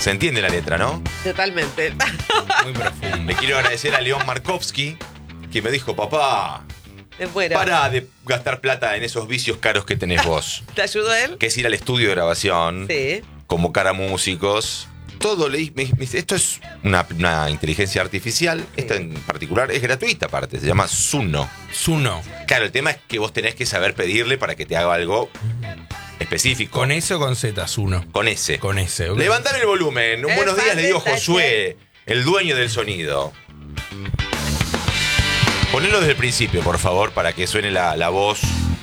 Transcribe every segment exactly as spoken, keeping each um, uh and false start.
Se entiende la letra, ¿no? Totalmente. Muy profundo. Le quiero agradecer a León Markovsky, que me dijo, papá, Bueno. para de gastar plata en esos vicios caros que tenés vos. ¿Te ayudó él? Que es ir al estudio de grabación, Sí. convocar a músicos. Todo le me, me dice, esto es una, una inteligencia artificial. Sí. Esta en particular es gratuita aparte, se llama Suno. Suno. Claro, el tema es que vos tenés que saber pedirle para que te haga algo específico. ¿Con S o con Z? Suno. Con ese. Con S. ok. Levantar el volumen. Un El buenos días le digo fan de Josué, el dueño del sonido. Ponelo desde el principio, por favor, para que suene la, la voz.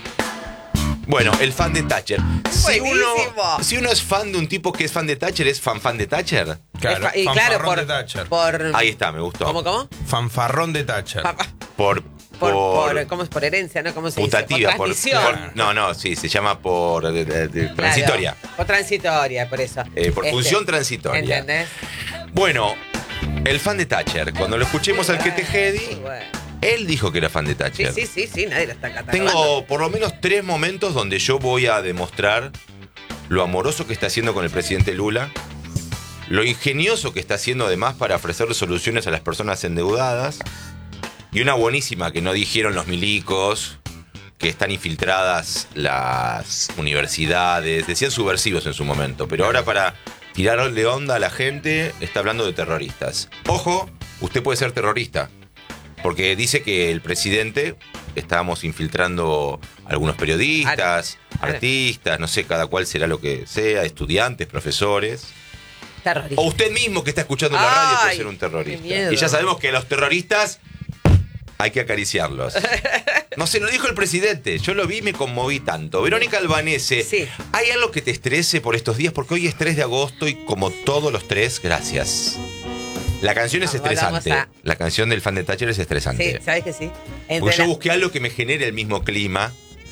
Bueno, el fan de Thatcher. Si uno, Buenísimo. si uno es fan de un tipo que es fan de Thatcher, ¿es fan fan de Thatcher? Claro, Y claro, fanfarrón por, de Thatcher. por... Ahí está, me gustó. ¿Cómo, cómo? Fanfarrón de Thatcher. Pa- pa- Por, Por, por, por, ¿cómo es? Por herencia, ¿no? ¿Cómo se putativa, dice? Por por, transmisión. por- no, no, sí, se llama por de- de- de- Claro, transitoria. por transitoria, por eso. Eh, por Este, función transitoria. ¿Entendés? Bueno, el fan de Thatcher, cuando lo escuchemos al que te Muy jedi, bueno. él dijo que era fan de Sí, Thatcher. sí, sí, sí, nadie lo está catalogando. Tengo por lo menos tres momentos donde yo voy a demostrar lo amoroso que está haciendo con el presidente Lula, lo ingenioso que está haciendo además para ofrecer soluciones a las personas endeudadas, y una buenísima que no dijeron los milicos, que están infiltradas las universidades, decían subversivos en su momento, pero ahora para tirarle onda a la gente está hablando de terroristas. Ojo, usted puede ser terrorista. Porque dice que el presidente, estábamos infiltrando algunos periodistas, Claro. artistas, no sé, cada cual será lo que sea, estudiantes, profesores. Terrorista. O usted mismo que está escuchando en la radio puede Ay, ser un qué terrorista. miedo. Y ya sabemos que a los terroristas hay que acariciarlos. No sé, lo dijo el presidente. Yo lo vi y me conmoví tanto. Verónica Albanese, Sí. ¿hay algo que te estrese por estos días? Porque hoy es tres de agosto y como todos los tres, gracias. La canción es Vamos, vamos estresante. a- La canción del fan de Thatcher es Sí, estresante. ¿sabes que sí? Entre Porque yo la- busqué algo que me genere el mismo clima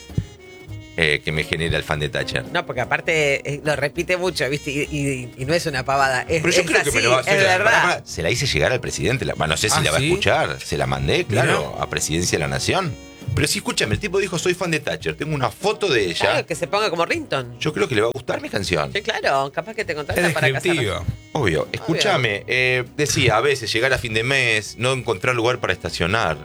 eh, que me genera el fan de Thatcher. No, porque aparte eh, lo repite mucho, ¿viste? Y, y- y no es una pavada. Es, Pero yo es creo así, que me lo va a es hacer. verdad. Se la hice llegar al presidente. La- no sé si Ah, la va ¿sí? a escuchar. Se la mandé, claro, Mirá. a Presidencia de la Nación. Pero sí, escúchame, el tipo dijo, soy fan de Thatcher. Tengo una foto de ella. Claro, que se ponga como Rington. Yo creo que le va a gustar mi canción. Sí, claro, capaz que te contrata Es para descriptivo. casar. Obvio. Escúchame, eh, decía, a veces llegar a fin de mes, no encontrar lugar para estacionar.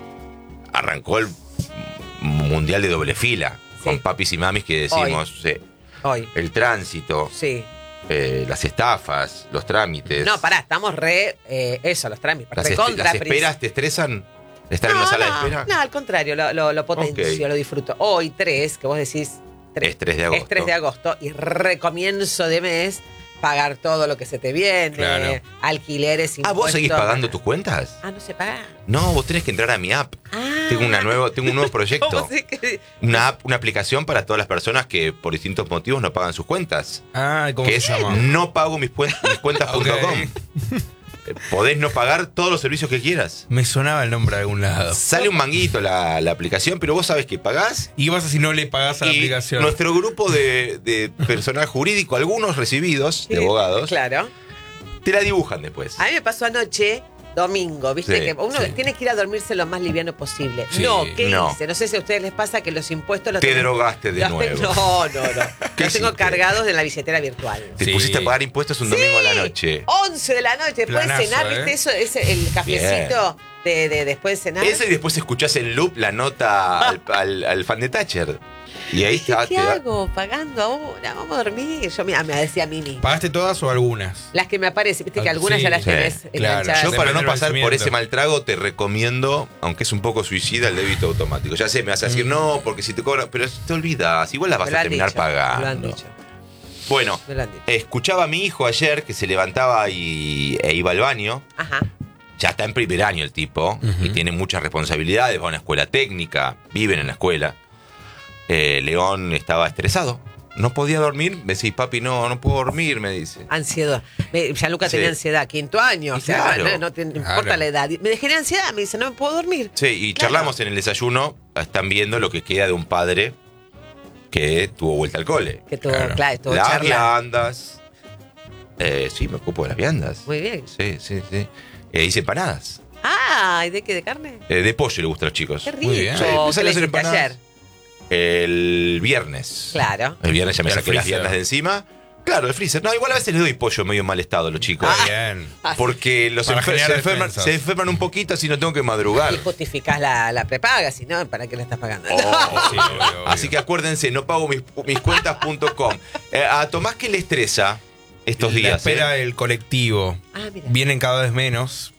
Arrancó el mundial de doble fila. Sí. Con papis y mamis que decimos, sí, Hoy. el tránsito, Sí. eh, las estafas, los trámites. No, pará, estamos re. eh, eso, los trámites. Las, espe- recontra las pris- esperas te estresan. ¿Estar en No, una sala no, de espera? No, al contrario, lo, lo, lo potencio, Ok. lo disfruto. Hoy tres, que vos decís. tres, Es tres de agosto. Es tres de agosto y recomienzo de mes pagar todo lo que se te viene, Claro. alquileres, Ah, ¿vos seguís impuestos. pagando tus cuentas? Ah, no se paga. No, vos tenés que entrar a mi app. Ah. Tengo, una nueva, tengo un nuevo proyecto. ¿Cómo sé que- Una app, una aplicación para todas las personas que por distintos motivos no pagan sus cuentas. Ah, ¿cómo Que se es llama? no pago mis, cuen- mis cuentas punto com. Ok. Eh, Podés no pagar todos los servicios que quieras. Me sonaba el nombre de algún lado. Sale un manguito la, la aplicación, pero vos sabés que pagás. ¿Y qué pasa si no le pagás a la Y aplicación? nuestro grupo de, de personal jurídico, algunos recibidos de Sí, abogados, Claro. te la dibujan después. A mí me pasó anoche, domingo, viste Sí, que uno sí. tiene que ir a dormirse lo más liviano posible. Sí, no, ¿qué no. hice? No sé si a ustedes les pasa que los impuestos los Te tenés- drogaste de los nuevo. te- No, no, no. ¿Qué Los tengo hiciste? cargados en la billetera virtual. Te Sí. pusiste a pagar impuestos un domingo a la noche. once de la noche, después Planazo, de cenar, ¿eh? ¿viste eso? Ese, el cafecito de, de después de cenar. Ese y después escuchás en loop la nota al, al- al fan de Thatcher. Y ahí Dije, está. ¿qué te da- hago? Pagando ahora, vamos a dormir. Yo mira, me decía Mimi. ¿Pagaste todas o algunas? Las que me aparecen, viste que Ah, algunas sí, ya las sí, tenés claro. enganchadas. Yo para no Depende del pasar por vencimiento. ese mal trago te recomiendo, aunque es un poco suicida, el débito automático. Ya sé, me vas a decir, no, porque si te cobran, pero te olvidas, igual las Me vas lo a han terminar dicho, me lo han pagando. dicho. Bueno, Me lo han dicho. escuchaba a mi hijo ayer que se levantaba y, e iba al baño. Ajá. Ya está en primer año el tipo Ujú. y tiene muchas responsabilidades, va a una escuela técnica, viven en la escuela. Eh, León estaba estresado, no podía dormir. Me decís, papi, no, no puedo dormir, me dice. Ansiedad. Me- Gianluca Sí. tenía ansiedad, quinto año. O Y sea, claro. no, no te Claro. importa la edad. Me generé ansiedad, me dice, no me puedo dormir. Sí, y Claro. charlamos en el desayuno, están viendo lo que queda de un padre que tuvo vuelta al cole. Que todo, Claro. claro, todo Las charla. viandas. Eh, sí, me ocupo de las viandas. Muy bien. Sí, sí, sí. Eh, hice empanadas. Ah, ¿y de qué? ¿De carne? Eh, de pollo le gusta a los chicos. Qué rico. Muy bien. Sí, ¿Qué empecé a le hacer hiciste empanadas. ayer? El viernes. Claro. El viernes ya me Y al saqué las freezer. viandas de encima. Claro, el freezer. No, igual a veces les doy pollo medio en mal estado a los chicos. Está bien. Porque los Para enfer- generar se, enferman, defensas. se enferman un poquito, así no tengo que madrugar. Y justificás la, la prepaga, si no, ¿para qué la estás pagando? Oh, Sí, obvio, obvio. Así que acuérdense, no pago mis, mis cuentas punto com. Eh, a Tomás, ¿qué le estresa estos La días? espera eh? el colectivo. Ah, mira. Vienen cada vez menos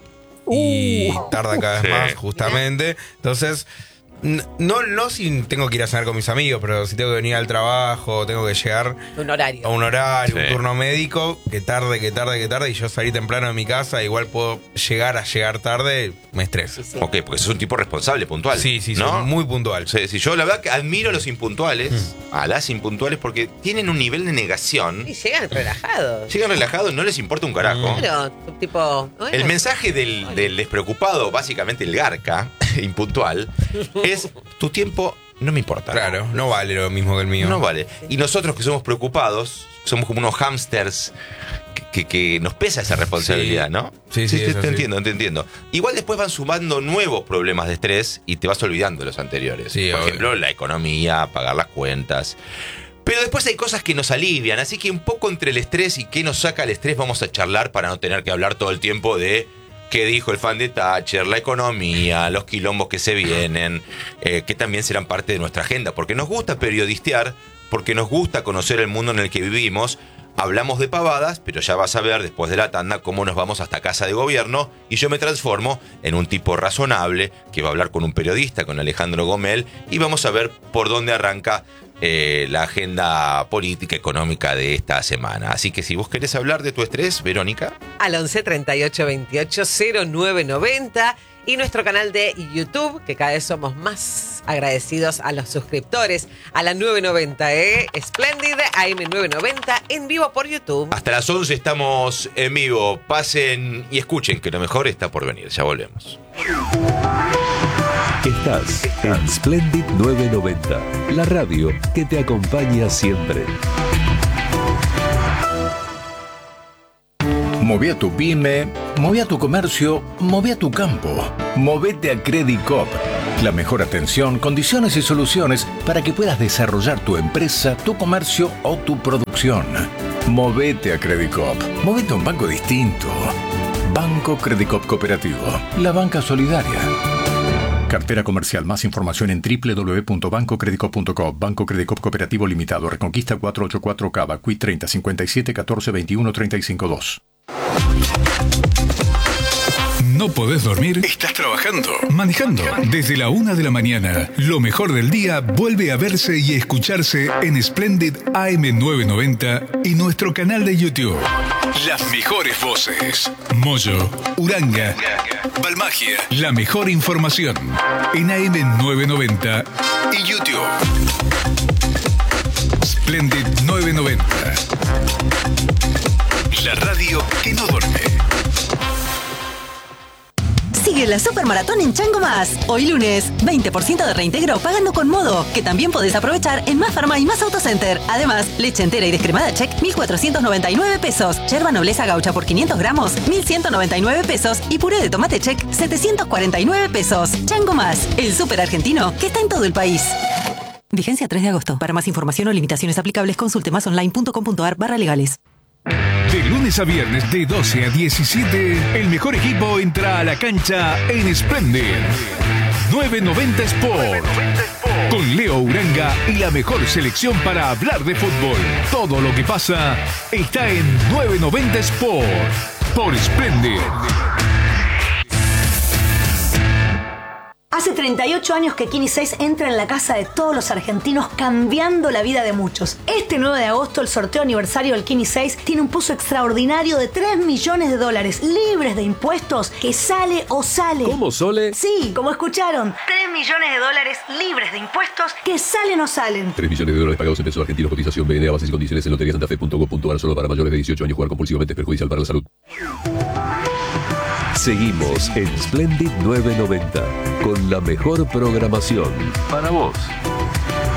y tarda cada vez Sí. más, justamente. Entonces, n- no, no si tengo que ir a cenar con mis amigos, pero si tengo que venir al trabajo, tengo que llegar Un horario. a un horario, Sí. un turno médico, que tarde, que tarde, que tarde, y yo salí temprano de mi casa, igual puedo llegar a llegar tarde, me estresa. Sí, sí. Ok, porque sos un tipo responsable, puntual. Sí, sí, ¿no? soy muy puntual. Sí, sí, yo la verdad que admiro a los impuntuales, a las impuntuales, porque tienen un nivel de negación. Y llegan relajados. Llegan relajados, no les importa un carajo. Claro, tipo. bueno, El mensaje del, del despreocupado, básicamente el garca, impuntual, es tu tiempo no me importa. Claro, no vale lo mismo que el mío. No vale. Y nosotros que somos preocupados, somos como unos hámsters que, que- que nos pesa esa responsabilidad, Sí. ¿no? Sí, sí, te, eso te sí. entiendo, te entiendo. Igual después van sumando nuevos problemas de estrés y te vas olvidando de los anteriores. Sí, Por obvio. ejemplo, la economía, pagar las cuentas. Pero después hay cosas que nos alivian, así que un poco entre el estrés y qué nos saca el estrés vamos a charlar para no tener que hablar todo el tiempo de qué dijo el fan de Thatcher, la economía, los quilombos que se vienen, eh, que también serán parte de nuestra agenda, porque nos gusta periodistear, porque nos gusta conocer el mundo en el que vivimos. Hablamos de pavadas, pero ya vas a ver después de la tanda cómo nos vamos hasta casa de gobierno y yo me transformo en un tipo razonable que va a hablar con un periodista, con Alejandro Gomel, y vamos a ver por dónde arranca eh, la agenda política económica de esta semana. Así que si vos querés hablar de tu estrés, Verónica. Al once treinta y ocho veintiocho cero nueve noventa y nuestro canal de YouTube, que cada vez somos más agradecidos a los suscriptores, a la nueve noventa, ¿eh? Splendid A M nueve noventa en vivo por YouTube. Hasta las once estamos en vivo. Pasen y escuchen que lo mejor está por venir. Ya volvemos. Estás en Splendid nueve noventa, la radio que te acompaña siempre. Moví a tu pyme, moví a tu comercio, moví a tu campo. Movete a Credicop. La mejor atención, condiciones y soluciones para que puedas desarrollar tu empresa, tu comercio o tu producción. Movete a Credicop. Movete a un banco distinto. Banco Credicop Cooperativo. La banca solidaria. Cartera comercial. Más información en doble u doble u doble u punto banco credicop punto com. Banco Credicop Cooperativo Limitado. Reconquista cuatrocientos ochenta y cuatro Cava. Q I treinta cincuenta y siete catorce veintiuno treinta y cinco dos. ¿No podés dormir? ¿Estás trabajando? Manejando. Desde la una de la mañana, lo mejor del día vuelve a verse y escucharse en Splendid A M nueve noventa y nuestro canal de YouTube. Las mejores voces. Moyo, Uranga, Balmagia. La mejor información en A M nueve noventa y YouTube. Splendid nueve noventa. La radio que no duerme. Sigue la Supermaratón en Chango Más. Hoy lunes, veinte por ciento de reintegro pagando con Modo, que también podés aprovechar en Más Farma y Más Autocenter. Además, leche entera y descremada Check, mil cuatrocientos noventa y nueve pesos. Yerba Nobleza Gaucha por quinientos gramos, mil ciento noventa y nueve pesos. Y puré de tomate Check, setecientos cuarenta y nueve pesos. Chango Más, el súper argentino que está en todo el país. Vigencia tres de agosto. Para más información o limitaciones aplicables, consulte másonline.com.ar barra legales. De lunes a viernes de doce a diecisiete, el mejor equipo entra a la cancha en Splendid nueve noventa Sport. Con Leo Uranga y la mejor selección para hablar de fútbol. Todo lo que pasa está en nueve noventa Sport. Por Splendid. Hace treinta y ocho años que Kini seis entra en la casa de todos los argentinos, cambiando la vida de muchos. Este nueve de agosto, el sorteo aniversario del Kini seis tiene un pozo extraordinario de tres millones de dólares, libres de impuestos, que sale o sale. ¿Cómo, Sole? Sí, como escucharon, tres millones de dólares libres de impuestos, que salen o salen. tres millones de dólares pagados en pesos argentinos. Cotización B N A. Bases y condiciones en lotería santa fe punto gov punto ar. Solo para mayores de dieciocho años. Jugar compulsivamente es perjudicial para la salud. Seguimos en Splendid nueve noventa con la mejor programación para vos.